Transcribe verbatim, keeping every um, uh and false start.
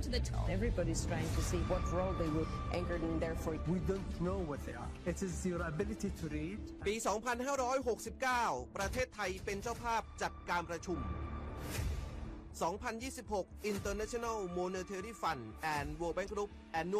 to the top. Everybody's trying to see what role they will anchor in there for. We don't know what they are. It is your ability to read. ปี สองพันห้าร้อยหกสิบเก้า ประเทศไทยเป็นเจ้าภาพจัดการประชุม สองพันยี่สิบหก International Monetary Fund and World Bank Group Annual